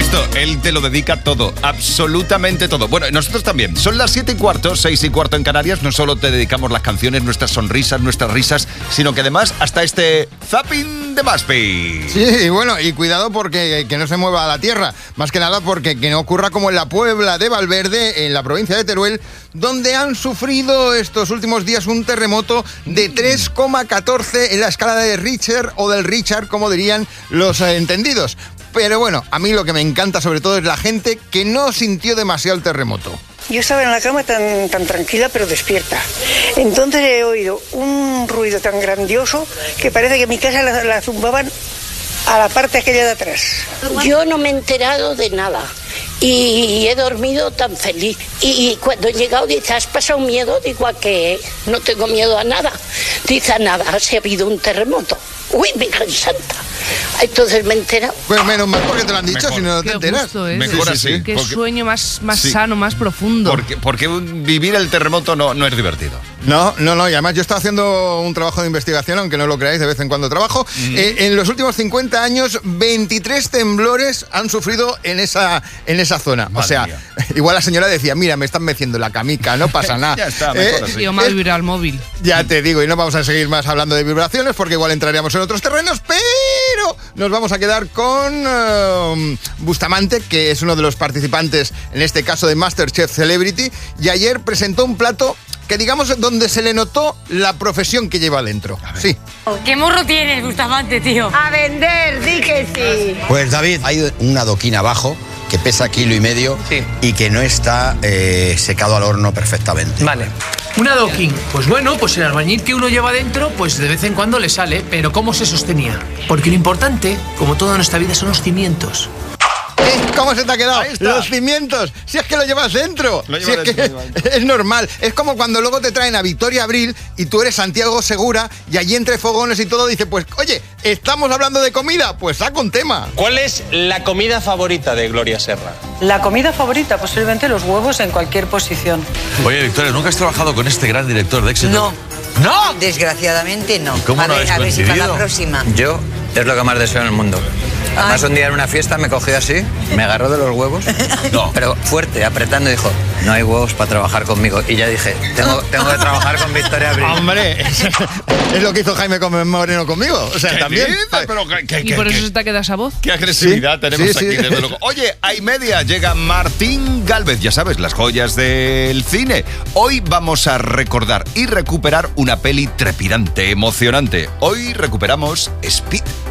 supuesto, él te lo dedica todo, absolutamente todo. Bueno, nosotros también. Son las 7:15, 6:15 en Canarias. No solo te dedicamos las canciones, nuestras sonrisas, nuestras risas, sino que además hasta este zapping de Maspi. Sí, bueno, y cuidado porque que no se mueva la tierra. Más que nada porque que no ocurra como en la Puebla de Valverde, en la provincia de Teruel, donde han sufrido estos últimos días un terremoto de 3,14 en la escala de Richter o del Richard, como dirían los entendidos. Pero bueno, a mí lo que me encanta sobre todo es la gente que no sintió demasiado el terremoto. Yo estaba en la cama tan tranquila pero despierta. Entonces he oído un ruido tan grandioso que parece que mi casa la zumbaban a la parte aquella de atrás. Yo no me he enterado de nada y he dormido tan feliz. Y cuando he llegado dice, ¿has pasado miedo? Digo, ¿a qué? No tengo miedo a nada. Dice, a nada, si ha habido un terremoto. Uy, Virgen Santa. Entonces me he enterado. Pues menos mal porque te lo han dicho, Mejor. si no te enteras. Gusto, ¿eh? Mejor así. Qué porque- sueño más Sí. sano, más profundo. Porque vivir el terremoto no es divertido. No, y además yo estoy haciendo un trabajo de investigación, aunque no lo creáis, de vez en cuando trabajo. En los últimos 50 años, 23 temblores han sufrido en esa zona. Madre o sea, mía. igual la señora decía, mira, me están meciendo la camica, no pasa nada. Ya está, mejor así. Sí, o más vibrar el móvil. Ya te digo, y no vamos a seguir más hablando de vibraciones porque igual entraríamos en otros terrenos, pero nos vamos a quedar con Bustamante, que es uno de los participantes, en este caso de MasterChef Celebrity, y ayer presentó un plato que digamos donde se le notó la profesión que lleva dentro. Sí. ¿Qué morro tienes, Bustamante, tío? A vender, di que sí. Pues David, hay un adoquín abajo que pesa 1,5 kilos y que no está secado al horno perfectamente. Vale. Un adoquín. Pues bueno, pues el albañil que uno lleva dentro, pues de vez en cuando le sale, pero ¿cómo se sostenía? Porque lo importante, como todo en esta vida, son los cimientos. ¿Cómo se te ha quedado? Ahí está. Los cimientos. Si es que lo llevas dentro. Lo Si lleva es dentro, que es normal. Es como cuando luego te traen a Victoria Abril y tú eres Santiago Segura y allí entre fogones y todo dice, pues, oye, ¿estamos hablando de comida? Pues saca un tema. ¿Cuál es la comida favorita de Gloria Serra? La comida favorita, posiblemente los huevos en cualquier posición. Oye, Victoria, ¿nunca has trabajado con este gran director de éxito? No. ¿No? Desgraciadamente no. ¿Cómo no habéis a ver si para la coincidido? próxima. Yo es lo que más deseo en el mundo. Además, un día en una fiesta me cogió así, me agarró de los huevos, No. pero fuerte, apretando, y dijo, no hay huevos para trabajar conmigo. Y ya dije, tengo que trabajar con Victoria Abril. Hombre, es lo que hizo Jaime Moreno conmigo. O sea, ¿Qué también. dices? Pero Y por eso se te ha quedado esa voz. Qué agresividad Sí, tenemos sí, aquí, sí. desde luego. Oye, a y media llega Martín Gálvez, ya sabes, las joyas del cine. Hoy vamos a recordar y recuperar una peli trepidante, emocionante. Hoy recuperamos Speed.